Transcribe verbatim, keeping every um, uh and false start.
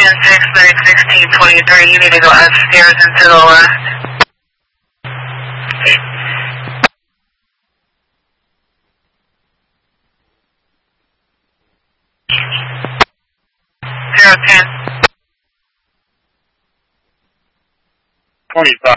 ten six, thirty sixteen twenty-three. You need to go upstairs and to the left. Zero ten. twenty-five.